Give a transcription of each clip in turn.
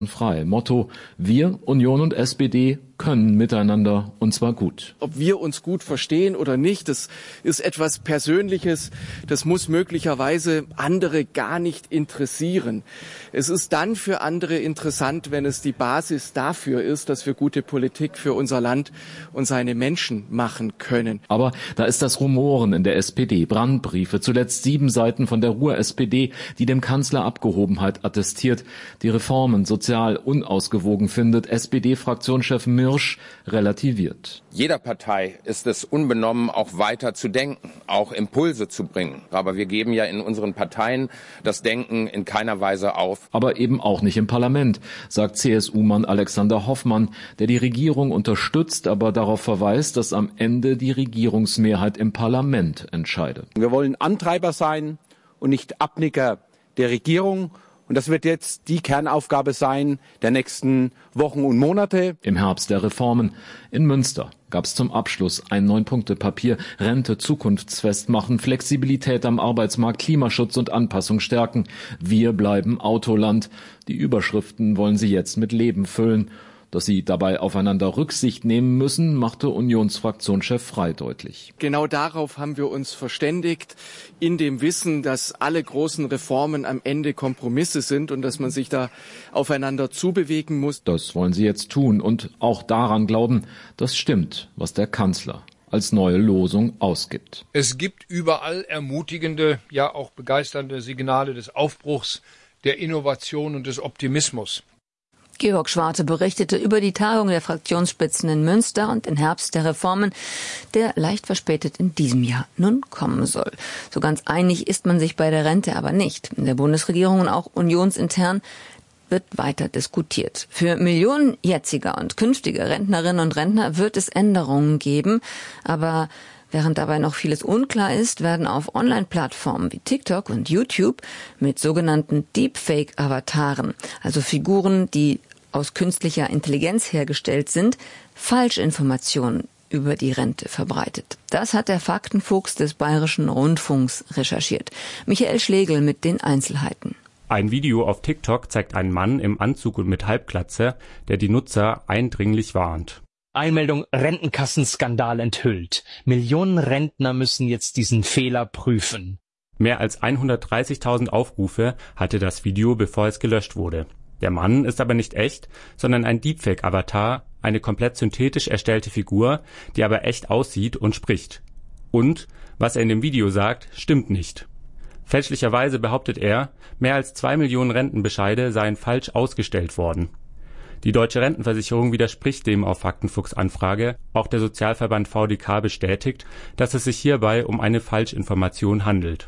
frei. Motto: Wir, Union und SPD, können miteinander, und zwar gut. Ob wir uns gut verstehen oder nicht, das ist etwas Persönliches. Das muss möglicherweise andere gar nicht interessieren. Es ist dann für andere interessant, wenn es die Basis dafür ist, dass wir gute Politik für unser Land und seine Menschen machen können. Aber da ist das Rumoren in der SPD, Brandbriefe, zuletzt 7 Seiten von der Ruhr-SPD, die dem Kanzler Abgehobenheit attestiert, die Reformen sozial unausgewogen findet. SPD-Fraktionschef Mirsch relativiert. Jeder Partei ist es unbenommen, auch weiter zu denken, auch Impulse zu bringen. Aber wir geben ja in unseren Parteien das Denken in keiner Weise auf. Aber eben auch nicht im Parlament, sagt CSU-Mann Alexander Hoffmann, der die Regierung unterstützt, aber darauf verweist, dass am Ende die Regierungsmehrheit im Parlament entscheide. Wir wollen Antreiber sein und nicht Abnicker der Regierung. Und das wird jetzt die Kernaufgabe sein der nächsten Wochen und Monate. Im Herbst der Reformen in Münster gab es zum Abschluss ein 9-Punkte-Papier: Rente zukunftsfest machen, Flexibilität am Arbeitsmarkt, Klimaschutz und Anpassung stärken. Wir bleiben Autoland. Die Überschriften wollen sie jetzt mit Leben füllen. Dass sie dabei aufeinander Rücksicht nehmen müssen, machte Unionsfraktionschef Frey deutlich. Genau darauf haben wir uns verständigt, in dem Wissen, dass alle großen Reformen am Ende Kompromisse sind und dass man sich da aufeinander zubewegen muss. Das wollen sie jetzt tun und auch daran glauben, das stimmt, was der Kanzler als neue Losung ausgibt. Es gibt überall ermutigende, ja auch begeisternde Signale des Aufbruchs, der Innovation und des Optimismus. Georg Schwarte berichtete über die Tagung der Fraktionsspitzen in Münster und den Herbst der Reformen, der leicht verspätet in diesem Jahr nun kommen soll. So ganz einig ist man sich bei der Rente aber nicht. In der Bundesregierung und auch unionsintern wird weiter diskutiert. Für Millionen jetziger und künftiger Rentnerinnen und Rentner wird es Änderungen geben, aber während dabei noch vieles unklar ist, werden auf Online-Plattformen wie TikTok und YouTube mit sogenannten Deepfake-Avataren, also Figuren, die aus künstlicher Intelligenz hergestellt sind, Falschinformationen über die Rente verbreitet. Das hat der Faktenfuchs des Bayerischen Rundfunks recherchiert. Michael Schlegel mit den Einzelheiten. Ein Video auf TikTok zeigt einen Mann im Anzug und mit Halbglatze, der die Nutzer eindringlich warnt. Einmeldung: Rentenkassenskandal enthüllt. Millionen Rentner müssen jetzt diesen Fehler prüfen. Mehr als 130.000 Aufrufe hatte das Video, bevor es gelöscht wurde. Der Mann ist aber nicht echt, sondern ein Deepfake-Avatar, eine komplett synthetisch erstellte Figur, die aber echt aussieht und spricht. Und was er in dem Video sagt, stimmt nicht. Fälschlicherweise behauptet er, mehr als 2 Millionen Rentenbescheide seien falsch ausgestellt worden. Die Deutsche Rentenversicherung widerspricht dem auf Faktenfuchs Anfrage. Auch der Sozialverband VDK bestätigt, dass es sich hierbei um eine Falschinformation handelt.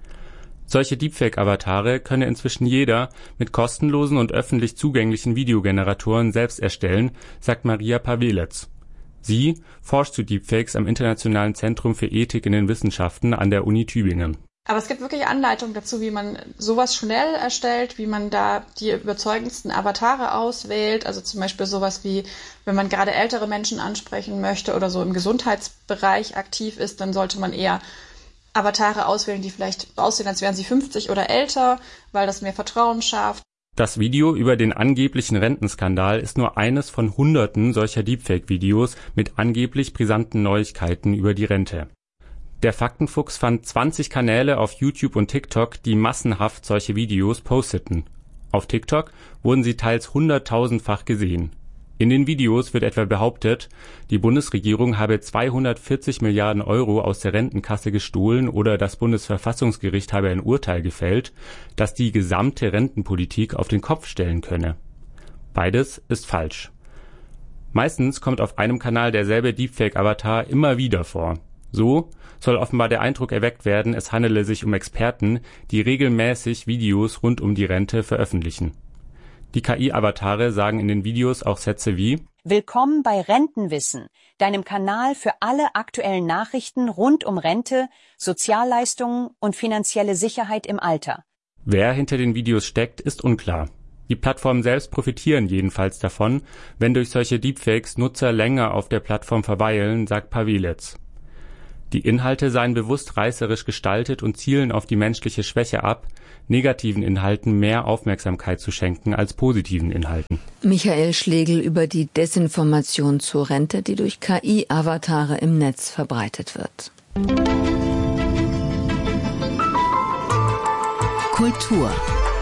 Solche Deepfake-Avatare könne inzwischen jeder mit kostenlosen und öffentlich zugänglichen Videogeneratoren selbst erstellen, sagt Maria Pavelec. Sie forscht zu Deepfakes am Internationalen Zentrum für Ethik in den Wissenschaften an der Uni Tübingen. Aber es gibt wirklich Anleitungen dazu, wie man sowas schnell erstellt, wie man da die überzeugendsten Avatare auswählt. Also zum Beispiel sowas wie, wenn man gerade ältere Menschen ansprechen möchte oder so im Gesundheitsbereich aktiv ist, dann sollte man eher Avatare auswählen, die vielleicht aussehen, als wären sie 50 oder älter, weil das mehr Vertrauen schafft. Das Video über den angeblichen Rentenskandal ist nur eines von Hunderten solcher Deepfake-Videos mit angeblich brisanten Neuigkeiten über die Rente. Der Faktenfuchs fand 20 Kanäle auf YouTube und TikTok, die massenhaft solche Videos posteten. Auf TikTok wurden sie teils 100.000-fach gesehen. In den Videos wird etwa behauptet, die Bundesregierung habe 240 Milliarden Euro aus der Rentenkasse gestohlen oder das Bundesverfassungsgericht habe ein Urteil gefällt, das die gesamte Rentenpolitik auf den Kopf stellen könne. Beides ist falsch. Meistens kommt auf einem Kanal derselbe Deepfake-Avatar immer wieder vor. So soll offenbar der Eindruck erweckt werden, es handele sich um Experten, die regelmäßig Videos rund um die Rente veröffentlichen. Die KI-Avatare sagen in den Videos auch Sätze wie: Willkommen bei Rentenwissen, deinem Kanal für alle aktuellen Nachrichten rund um Rente, Sozialleistungen und finanzielle Sicherheit im Alter. Wer hinter den Videos steckt, ist unklar. Die Plattformen selbst profitieren jedenfalls davon, wenn durch solche Deepfakes Nutzer länger auf der Plattform verweilen, sagt Pavelec. Die Inhalte seien bewusst reißerisch gestaltet und zielen auf die menschliche Schwäche ab, negativen Inhalten mehr Aufmerksamkeit zu schenken als positiven Inhalten. Michael Schlegel über die Desinformation zur Rente, die durch KI-Avatare im Netz verbreitet wird. Kultur.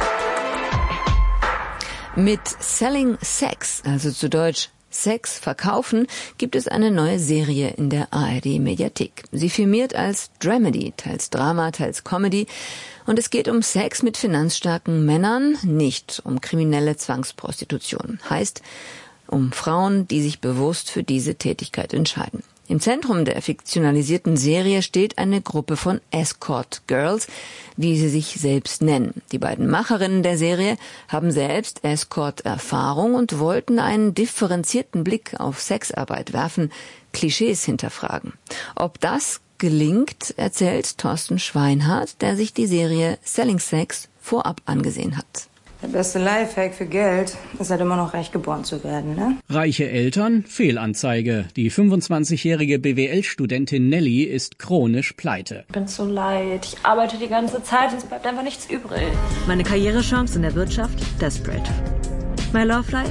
Mit Selling Sex, also zu Deutsch Sex verkaufen, gibt es eine neue Serie in der ARD-Mediathek. Sie firmiert als Dramedy, teils Drama, teils Comedy. Und es geht um Sex mit finanzstarken Männern, nicht um kriminelle Zwangsprostitution. Heißt, um Frauen, die sich bewusst für diese Tätigkeit entscheiden. Im Zentrum der fiktionalisierten Serie steht eine Gruppe von Escort Girls, wie sie sich selbst nennen. Die beiden Macherinnen der Serie haben selbst Escort-Erfahrung und wollten einen differenzierten Blick auf Sexarbeit werfen, Klischees hinterfragen. Ob das gelingt, erzählt Thorsten Schweinhardt, der sich die Serie Selling Sex vorab angesehen hat. Der beste Lifehack für Geld ist halt immer noch reich geboren zu werden, ne? Reiche Eltern, Fehlanzeige. Die 25-jährige BWL-Studentin Nelly ist chronisch pleite. Ich bin so leid. Ich arbeite die ganze Zeit und es bleibt einfach nichts übrig. Meine Karrierechance in der Wirtschaft? Desperate. My love life?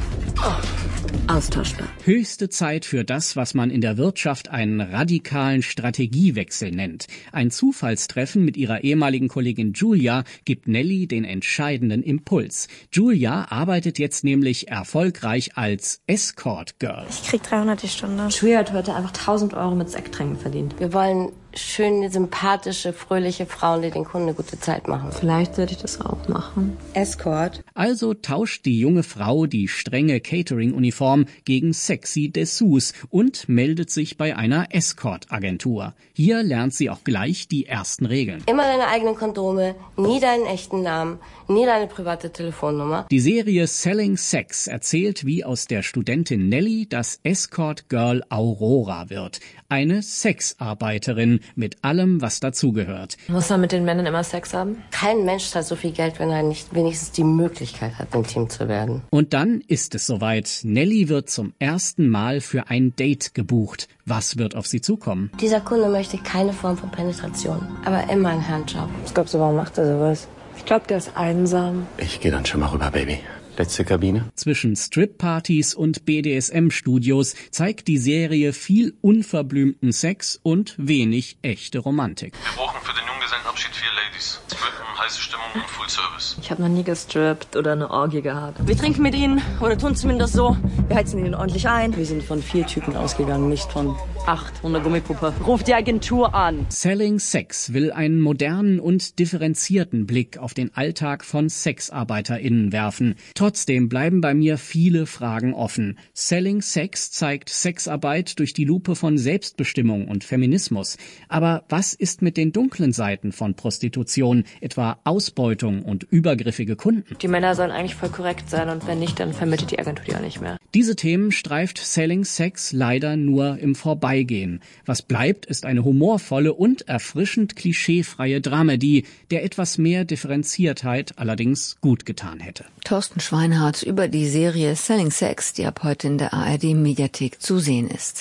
Austauschbar. Höchste Zeit für das, was man in der Wirtschaft einen radikalen Strategiewechsel nennt. Ein Zufallstreffen mit ihrer ehemaligen Kollegin Julia gibt Nelly den entscheidenden Impuls. Julia arbeitet jetzt nämlich erfolgreich als Escort Girl. Ich krieg 300 die Stunde. Julia hat heute einfach 1.000 € mit Sekttränken verdient. Wir wollen schöne, sympathische, fröhliche Frauen, die den Kunden eine gute Zeit machen. Vielleicht sollte ich das auch machen. Escort. Also tauscht die junge Frau die strenge Catering-Uniform gegen sexy Dessous und meldet sich bei einer Escort-Agentur. Hier lernt sie auch gleich die ersten Regeln. Immer deine eigenen Kondome, nie deinen echten Namen, nie deine private Telefonnummer. Die Serie Selling Sex erzählt, wie aus der Studentin Nelly das Escort-Girl Aurora wird. Eine Sexarbeiterin mit allem, was dazugehört. Muss man mit den Männern immer Sex haben? Kein Mensch zahlt so viel Geld, wenn er nicht wenigstens die Möglichkeit hat, intim zu werden. Und dann ist es soweit. Nelly wird zum ersten Mal für ein Date gebucht. Was wird auf sie zukommen? Dieser Kunde möchte keine Form von Penetration, aber immer einen Handjob. Was glaubst du, warum macht er sowas? Ich glaube, der ist einsam. Ich gehe dann schon mal rüber, Baby. Letzte Kabine. Zwischen Strip-Partys und BDSM-Studios zeigt die Serie viel unverblümten Sex und wenig echte Romantik. Wir brauchen für den Junggesellenabschied 4 Ladies. Strippen, heiße Stimmung und Full Service. Ich habe noch nie gestrippt oder eine Orgie gehabt. Wir trinken mit ihnen oder tun zumindest so. Wir heizen ihnen ordentlich ein. Wir sind von 4 Typen ausgegangen, nicht von 800 Gummipuppe. Ruft die Agentur an. Selling Sex will einen modernen und differenzierten Blick auf den Alltag von SexarbeiterInnen werfen. Trotzdem bleiben bei mir viele Fragen offen. Selling Sex zeigt Sexarbeit durch die Lupe von Selbstbestimmung und Feminismus. Aber was ist mit den dunklen Seiten von Prostitution, etwa Ausbeutung und übergriffige Kunden? Die Männer sollen eigentlich voll korrekt sein und wenn nicht, dann vermittelt die Agentur die auch nicht mehr. Diese Themen streift Selling Sex leider nur im Vorbeigehen. Was bleibt, ist eine humorvolle und erfrischend klischeefreie Dramedy, der etwas mehr Differenziertheit allerdings gut getan hätte. Thorsten Schweinhardt über die Serie Selling Sex, die ab heute in der ARD-Mediathek zu sehen ist.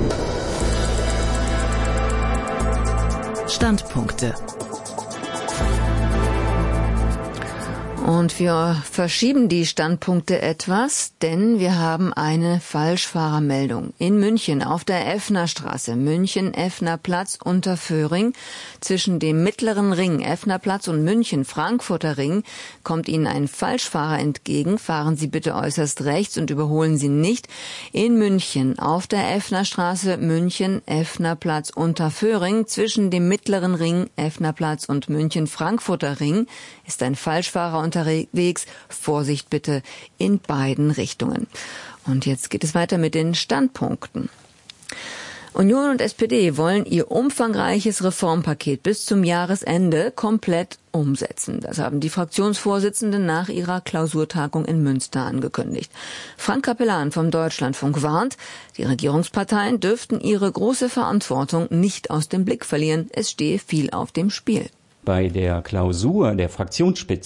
Standpunkte. Und wir verschieben die Standpunkte etwas, denn wir haben eine Falschfahrermeldung. In München auf der Effnerstraße, München-Effner-Platz Unterföhring, zwischen dem Mittleren Ring, Effnerplatz und München-Frankfurter Ring, kommt Ihnen ein Falschfahrer entgegen. Fahren Sie bitte äußerst rechts und überholen Sie nicht. In München auf der Effnerstraße, München-Effner-Platz Unterföhring, zwischen dem Mittleren Ring, Effnerplatz und München-Frankfurter Ring, ist ein Falschfahrer unterwegs. Vorsicht bitte in beiden Richtungen. Und jetzt geht es weiter mit den Standpunkten. Union und SPD wollen ihr umfangreiches Reformpaket bis zum Jahresende komplett umsetzen. Das haben die Fraktionsvorsitzenden nach ihrer Klausurtagung in Münster angekündigt. Frank Capellan vom Deutschlandfunk warnt, die Regierungsparteien dürften ihre große Verantwortung nicht aus dem Blick verlieren. Es stehe viel auf dem Spiel. Bei der Klausur der Fraktionsspitzen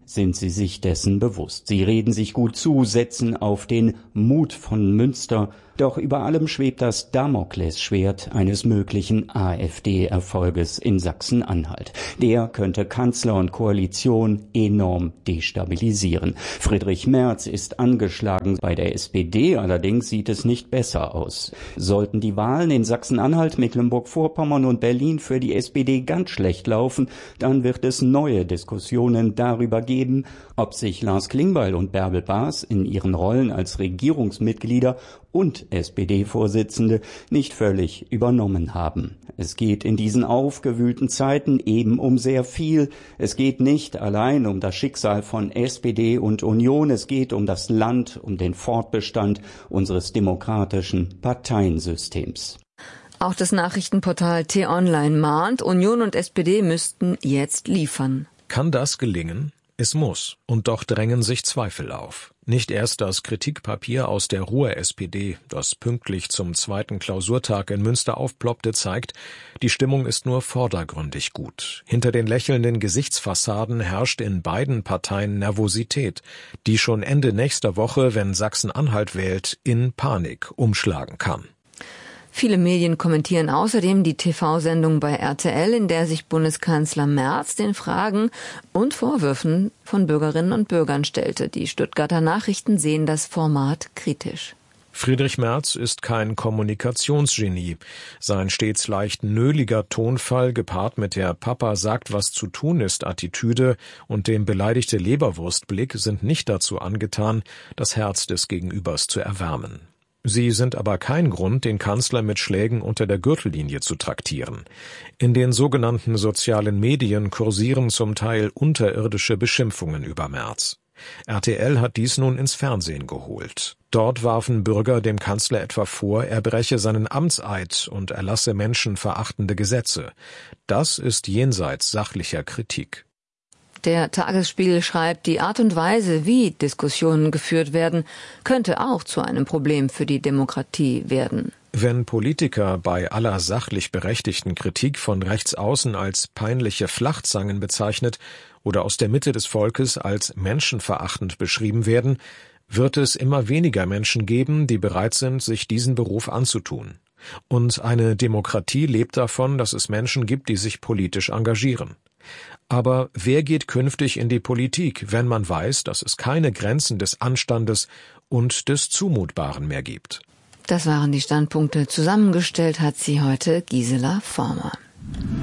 sind sie sich dessen bewusst. Sie reden sich gut zu, setzen auf den Mut von Münster. Doch über allem schwebt das Damoklesschwert eines möglichen AfD-Erfolges in Sachsen-Anhalt. Der könnte Kanzler und Koalition enorm destabilisieren. Friedrich Merz ist angeschlagen. Bei der SPD allerdings sieht es nicht besser aus. Sollten die Wahlen in Sachsen-Anhalt, Mecklenburg-Vorpommern und Berlin für die SPD ganz schlecht laufen, dann wird es neue Diskussionen darüber geben, ob sich Lars Klingbeil und Bärbel Baas in ihren Rollen als Regierungsmitglieder und SPD-Vorsitzende nicht völlig übernommen haben. Es geht in diesen aufgewühlten Zeiten eben um sehr viel. Es geht nicht allein um das Schicksal von SPD und Union. Es geht um das Land, um den Fortbestand unseres demokratischen Parteiensystems. Auch das Nachrichtenportal T-Online mahnt, Union und SPD müssten jetzt liefern. Kann das gelingen? Es muss. Und doch drängen sich Zweifel auf. Nicht erst das Kritikpapier aus der Ruhr-SPD, das pünktlich zum zweiten Klausurtag in Münster aufploppte, zeigt, die Stimmung ist nur vordergründig gut. Hinter den lächelnden Gesichtsfassaden herrscht in beiden Parteien Nervosität, die schon Ende nächster Woche, wenn Sachsen-Anhalt wählt, in Panik umschlagen kann. Viele Medien kommentieren außerdem die TV-Sendung bei RTL, in der sich Bundeskanzler Merz den Fragen und Vorwürfen von Bürgerinnen und Bürgern stellte. Die Stuttgarter Nachrichten sehen das Format kritisch. Friedrich Merz ist kein Kommunikationsgenie. Sein stets leicht nöliger Tonfall, gepaart mit der Papa sagt, was zu tun ist Attitüde und dem beleidigte Leberwurstblick sind nicht dazu angetan, das Herz des Gegenübers zu erwärmen. Sie sind aber kein Grund, den Kanzler mit Schlägen unter der Gürtellinie zu traktieren. In den sogenannten sozialen Medien kursieren zum Teil unterirdische Beschimpfungen über Merz. RTL hat dies nun ins Fernsehen geholt. Dort warfen Bürger dem Kanzler etwa vor, er breche seinen Amtseid und erlasse menschenverachtende Gesetze. Das ist jenseits sachlicher Kritik. Der Tagesspiegel schreibt, die Art und Weise, wie Diskussionen geführt werden, könnte auch zu einem Problem für die Demokratie werden. Wenn Politiker bei aller sachlich berechtigten Kritik von rechts außen als peinliche Flachzangen bezeichnet oder aus der Mitte des Volkes als menschenverachtend beschrieben werden, wird es immer weniger Menschen geben, die bereit sind, sich diesen Beruf anzutun. Und eine Demokratie lebt davon, dass es Menschen gibt, die sich politisch engagieren. Aber wer geht künftig in die Politik, wenn man weiß, dass es keine Grenzen des Anstandes und des Zumutbaren mehr gibt? Das waren die Standpunkte. Zusammengestellt hat sie heute Gisela Former.